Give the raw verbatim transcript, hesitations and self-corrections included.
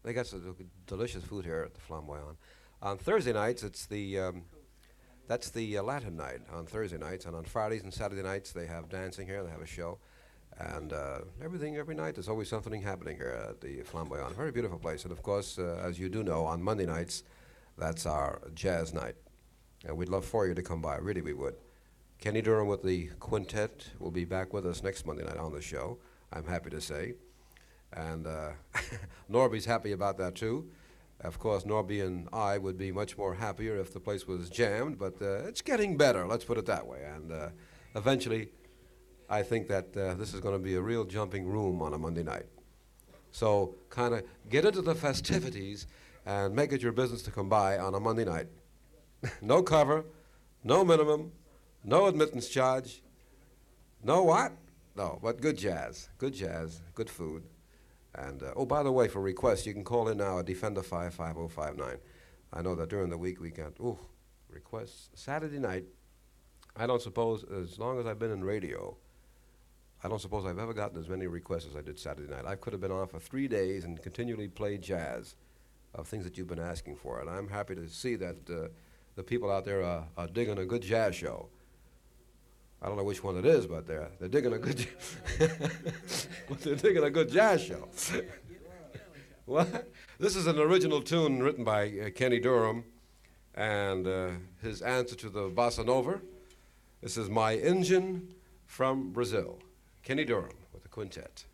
They got some delicious food here at the Flamboyant. On Thursday nights, it's the um, that's the uh, Latin night on Thursday nights, and on Fridays and Saturday nights they have dancing here. They have a show, and uh, everything every night. There's always something happening here at the Flamboyant. Very beautiful place, and of course, uh, as you do know, on Monday nights, that's our jazz night, and we'd love for you to come by. Really, we would. Kenny Durham with the quintet will be back with us next Monday night on the show. I'm happy to say. And uh, Norby's happy about that too. Of course, Norby and I would be much more happier if the place was jammed, but uh, it's getting better, let's put it that way. And uh, eventually, I think that uh, this is going to be a real jumping room on a Monday night. So kind of get into the festivities and make it your business to come by on a Monday night. No cover, no minimum, no admittance charge, no what? No, but good jazz, good jazz, good food. And, uh, oh, by the way, for requests, you can call in now at Defender five five oh five nine. I know that during the week we got, ooh, requests. Saturday night, I don't suppose, as long as I've been in radio, I don't suppose I've ever gotten as many requests as I did Saturday night. I could have been on for three days and continually played jazz of things that you've been asking for. And I'm happy to see that uh, the people out there are, are digging a good jazz show. I don't know which one it is, but they're they're digging a good but they're digging a good jazz show. What? This is an original tune written by uh, Kenny Durham, and uh, his answer to the bossa nova. This is My Engine from Brazil. Kenny Durham with the quintet.